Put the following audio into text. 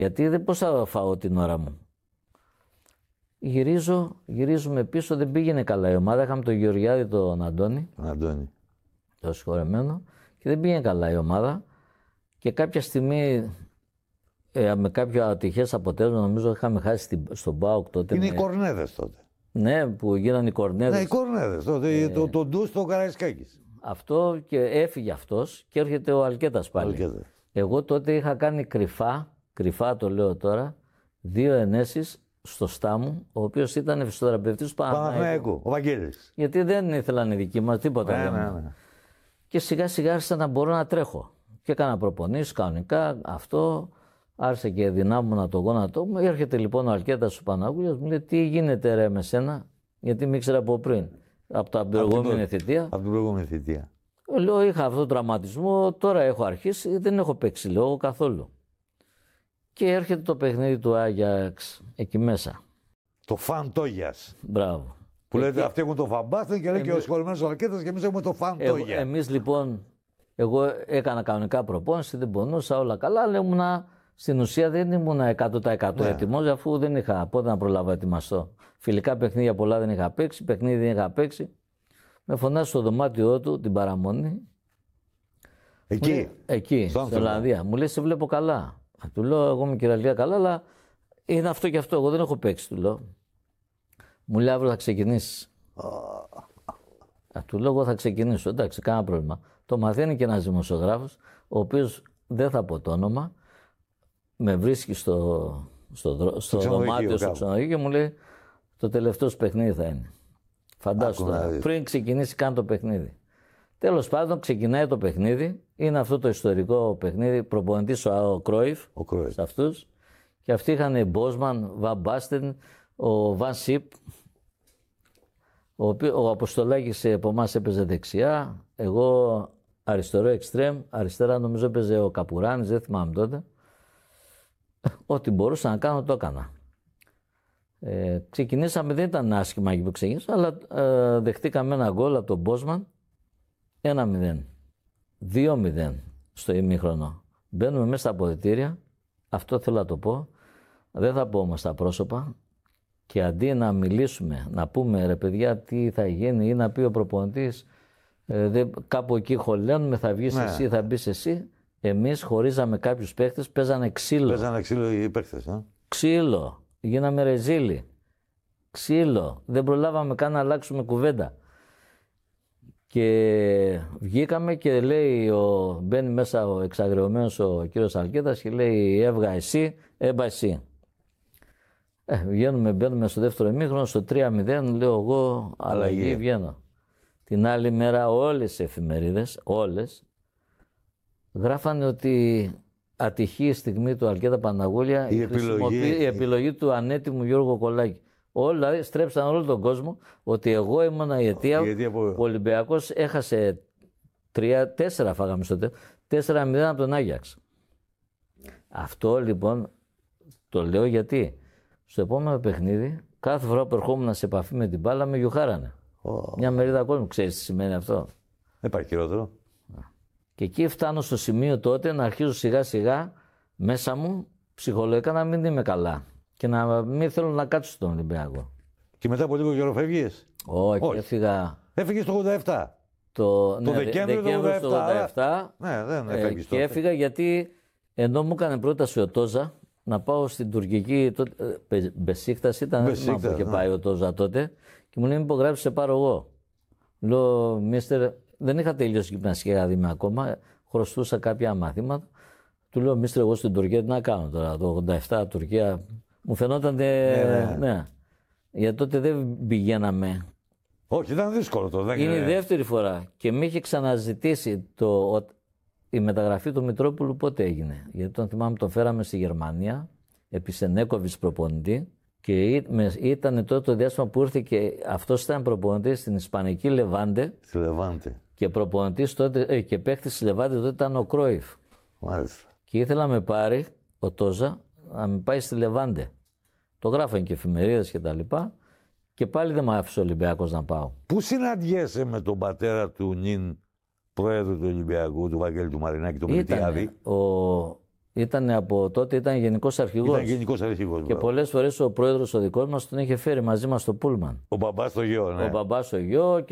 Γιατί πώς θα φάω την ώρα μου. Γυρίζουμε πίσω, δεν πήγαινε καλά η ομάδα. Είχαμε τον Γεωργιάδη, τον Αντώνη. Το συγχωρεμένο. Και δεν πήγαινε καλά η ομάδα. Και κάποια στιγμή, με κάποιο ατυχές αποτέλεσμα, νομίζω είχαμε χάσει στον ΠΑΟΚ τότε. Είναι οι Κορνέδες τότε. Ναι, που γίνανε οι Κορνέδες. Ναι, οι Κορνέδες τότε. Το ντους το Καραϊσκάκης. Αυτό και έφυγε αυτός και έρχεται ο Αλκέτας πάλι. Εγώ τότε είχα κάνει κρυφά το λέω τώρα, 2 ενέσεις στο στάμου, ο οποίος ήταν φυσιοθεραπευτής του Παναθηναϊκού. Ο Βαγγέλης. Γιατί δεν ήθελαν οι δικοί μας τίποτα. Ναι. Και σιγά σιγά άρχισα να μπορώ να τρέχω. Και έκανα προπονήσεις κανονικά, αυτό, άρχισε και δυνάμωνα το γόνατό μου. Έρχεται λοιπόν ο Αλκέτας του Παναγούλιας, μου λέει τι γίνεται ρε με σένα, γιατί με ήξερα από πριν, από την προηγούμενη θητεία. Λέω είχα αυτό το τραυματισμό, τώρα έχω αρχίσει, δεν έχω παίξει λέω καθόλου. Και έρχεται το παιχνίδι του Άγιαξ εκεί μέσα. Το Φαν Τόγιας. Μπράβο. Που λέτε αυτοί έχουν το Φαμπάστεν και λέει και ο συγχωρημένος ο Αλκέτας και εμείς έχουμε το Φαν Τόγια. Εμείς λοιπόν, εγώ έκανα κανονικά προπόνηση, δεν πονούσα όλα καλά, αλλά ήμουνα, στην ουσία δεν ήμουνα 100% έτοιμος, αφού δεν είχα πότε να προλάβω να ετοιμαστώ. Φιλικά παιχνίδια πολλά δεν είχα παίξει, παιχνίδι δεν είχα παίξει. Με φωνάζει στο δωμάτιό του την παραμονή. Εκεί, στην Ολλανδία. Μου λέει σε βλέπω καλά. Του λέω εγώ είμαι κυριολεκτικά καλά, αλλά είναι αυτό και αυτό. Εγώ δεν έχω παίξει, του λέω. Μου λέει αύριο θα ξεκινήσεις. Του λέω εγώ θα ξεκινήσω. Εντάξει, κανένα πρόβλημα. Το μαθαίνει και ένας δημοσιογράφος, ο οποίος δεν θα πω το όνομα, με βρίσκει στο δωμάτιο, στο ξενοδοχείο και μου λέει το τελευταίο παιχνίδι θα είναι. Φαντάσου πριν ξεκινήσει καν το παιχνίδι. Τέλος πάντων, ξεκινάει το παιχνίδι. Είναι αυτό το ιστορικό παιχνίδι. Προπονητής ο Κρόιφ σε αυτούς. Και αυτοί είχαν Μπόσμαν, Βαν Μπάστεν, ο Βαν Σιπ. Ο Αποστολάκης από εμάς έπαιζε δεξιά. Εγώ αριστερό εξτρέμ. Αριστερά νομίζω έπαιζε ο Καπουράνης, δεν θυμάμαι τότε. Ό,τι μπορούσα να κάνω το έκανα. Ξεκινήσαμε, δεν ήταν άσχημα εκεί που ξεκίνησα, αλλά δεχτήκαμε ένα γκολ από τον Μπόσμαν. 1-0, 2-0 στο ημίχρονο. Μπαίνουμε μέσα στα αποδυτήρια, αυτό θέλω να το πω, δεν θα πω όμως τα πρόσωπα και αντί να μιλήσουμε, να πούμε ρε παιδιά τι θα γίνει ή να πει ο προπονητής κάπου εκεί χωλένουμε, θα βγεις εσύ, θα μπεις εσύ, εμείς χωρίζαμε κάποιους παίχτες, παίζανε ξύλο. Παίζανε ξύλο οι παίχτες, Ξύλο, γίναμε ρεζίλοι, ξύλο, δεν προλάβαμε καν να αλλάξουμε κουβέντα. Και βγήκαμε και λέει, μπαίνει μέσα ο εξαγριωμένος ο κύριος Αλκέτας και λέει έβγα εσύ, έμπα εσύ. Μπαίνουμε στο δεύτερο ημίχρονο, στο 3-0, λέω εγώ αλλαγή βγαίνω. Την άλλη μέρα όλες οι εφημερίδες, όλες, γράφανε ότι ατυχή η στιγμή του Αλκέτα Παναγούλια η επιλογή του ανέτοιμου Γιώργου Κολάκη. Δηλαδή στρέψαν όλο τον κόσμο ότι εγώ ήμουνα η αιτία που ο Ολυμπιακός έχασε 4 φάγαμε στο τέλος, 4-0 από τον Άγιαξ. Αυτό λοιπόν το λέω γιατί στο επόμενο παιχνίδι κάθε φορά που ερχόμουν σε επαφή με την μπάλα με γιουχάρανε. Μια μερίδα κόσμου, ξέρεις τι σημαίνει αυτό. Δεν υπάρχει χειρότερο. Και εκεί φτάνω στο σημείο τότε να αρχίζω σιγά σιγά μέσα μου ψυχολογικά να μην είμαι καλά. Και να μην θέλω να κάτσω στον Ολυμπιακό. Και μετά από λίγο καιρό φεύγεις. Όχι, έφυγα. Έφυγες το 87. Το Δεκέμβριο του 87. Ναι, δεν έφυγες και έφυγα γιατί ενώ μου έκανε πρόταση ο Τόζα να πάω στην τουρκική. Μπεσίκτας ήταν. Δεν είχε πάει ο Τόζα τότε. Και μου λέει: μην υπογράψεις, σε πάρω εγώ. Λέω: Μίστερ, δεν είχα τελειώσει γυμναστική ακαδημία ακόμα. Χρωστούσα κάποια μαθήματα. Του λέω: Μίστερ, εγώ στην Τουρκία τι να κάνω τώρα. Το 87 Τουρκία. Μου φαινόταν. Ναι. Γιατί τότε δεν πηγαίναμε. Όχι, ήταν δύσκολο το. Είναι η δεύτερη φορά. Και με είχε ξαναζητήσει η μεταγραφή του Μητρόπουλου πότε έγινε. Γιατί τον θυμάμαι, τον φέραμε στη Γερμανία, επί Σενέκοβιτς προπονητή. Και ήταν τότε το διάστημα που ήρθε και αυτός ήταν προπονητής στην Ισπανική Λεβάντε. Στη Λεβάντε. Και προπονητής τότε και παίκτης στη Λεβάντε τότε ήταν ο Κρόιφ. Μάλιστα. Και ήθελα να με πάρει ο Τόζα να με πάει στη Λεβάντε. Το γράφανε και εφημερίδες και τα λοιπά. Και πάλι δεν μ' άφησε ο Ολυμπιακός να πάω. Πού συναντιέσαι με τον πατέρα του νυν πρόεδρου του Ολυμπιακού, του Βαγγέλη του Μαρινάκη, τον Μιλτιάδη? Ήταν από τότε, ήταν γενικός αρχηγός. Ήταν γενικός αρχηγός. Και πολλές φορές ο πρόεδρος ο δικός μας τον είχε φέρει μαζί μας στο Πούλμαν. Ο μπαμπάς στο γιο, ναι. Ο μπαμπάς στο γιο.